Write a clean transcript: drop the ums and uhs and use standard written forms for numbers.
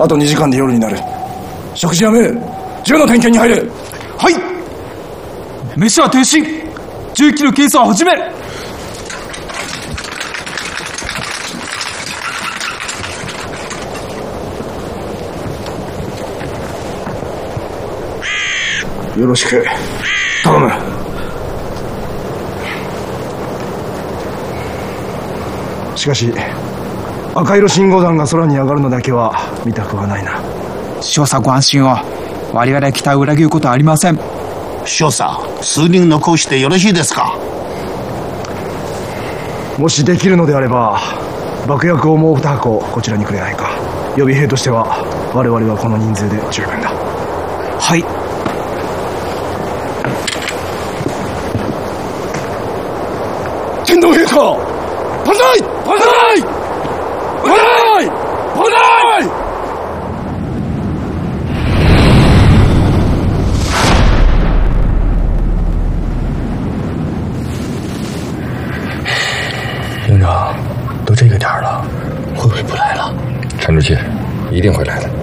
あと2時間で夜になる。食事やめ、銃の点検に入れ。 はい。飯は停止。銃器の検査を始め。 よろしく頼む。しかし赤色信号弾が空に上がるのだけは見たくはないな。 少佐ご安心を。我々期待を裏切ることはありません。 少佐、数人残してよろしいですか。 もしできるのであれば爆薬をもう2箱こちらにくれないか。予備兵としては我々はこの人数で十分だ。 はい。 天皇陛下、万歳万歳万歳万歳。 营长，都这个点了，会不会不来了？沉住气，一定会来的。